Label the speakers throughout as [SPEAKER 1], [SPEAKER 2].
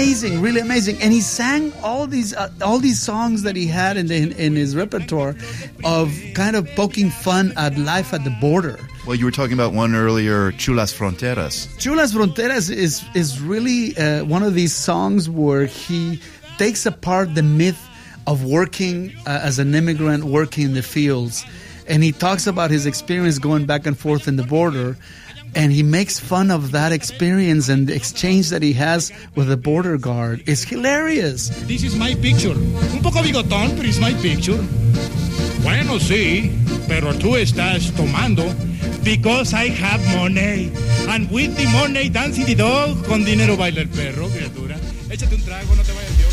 [SPEAKER 1] amazing, really amazing. And he sang all these songs that he had in his repertoire of kind of poking fun at life at the border.
[SPEAKER 2] Well, you were talking about one earlier, Chulas Fronteras.
[SPEAKER 1] Chulas Fronteras is really one of these songs where he takes apart the myth of working as an immigrant, working in the fields. And he talks about his experience going back and forth in the border. And he makes fun of that experience and the exchange that he has with the border guard. It's hilarious.
[SPEAKER 3] This is my picture. Un poco bigotón, pero it's my picture. Bueno, sí, pero tú estás tomando because I have money. And with the money, dancing the dog, con dinero baila el perro, criatura. Échate un trago, no te vayas Dios.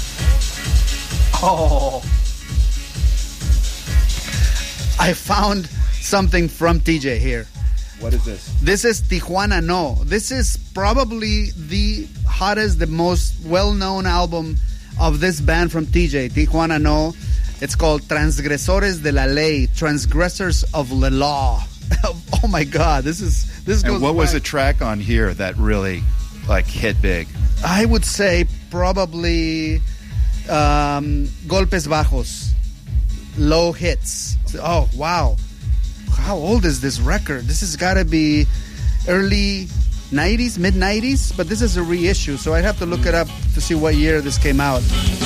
[SPEAKER 1] Oh. I found something from TJ here.
[SPEAKER 2] What is this?
[SPEAKER 1] This is Tijuana No. This is probably the hottest, the most well-known album of this band from TJ, Tijuana No. It's called Transgresores de la Ley, Transgressors of the Law. Oh my God, this goes.
[SPEAKER 2] And what was the track on here that really hit big?
[SPEAKER 1] I would say probably Golpes Bajos, low hits. Oh wow. How old is this record? This has got to be early 90s, mid 90s, but this is a reissue, so I'd have to look it up to see what year this came out.